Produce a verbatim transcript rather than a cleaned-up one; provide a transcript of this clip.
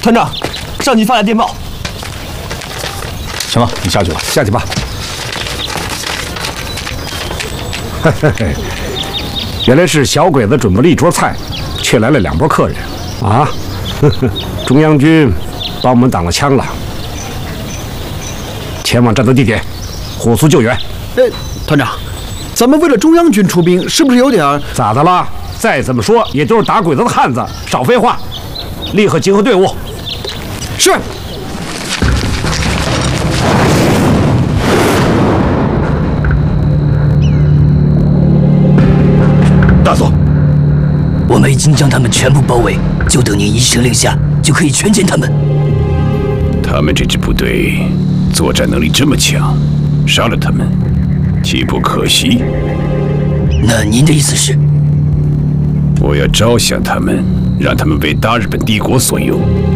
团长，上级发来电报。 行了，你下去吧， 下去吧。嘿嘿嘿，原来是小鬼子准备了一桌菜，却来了两拨客人啊！呵呵，中央军帮我们挡了枪了，前往战斗地点，火速救援。 呃，团长，咱们为了中央军出兵，是不是有点…… 咋的了？再怎么说也都是打鬼子的汉子，少废话，立刻集合队伍。 是。 大佐， 我们已经将他们全部包围，就等您一声令下，就可以全歼他们。 他们这支部队作战能力这么强，杀了他们，岂不可惜？ 那您的意思是？ 我要招降他们，让他们为大日本帝国所用。